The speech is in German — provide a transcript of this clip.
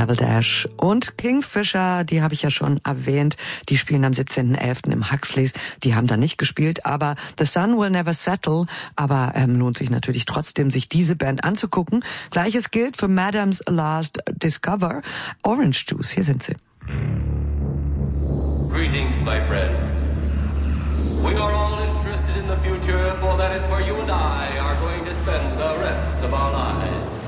Balderdash und Kingfisher, die habe ich ja schon erwähnt. Die spielen am 17.11. im Huxleys. Die haben da nicht gespielt, aber The Sun Will Never Settle. Aber lohnt sich natürlich trotzdem, sich diese Band anzugucken. Gleiches gilt für Madam's Last Discover. Orange Juice, hier sind sie.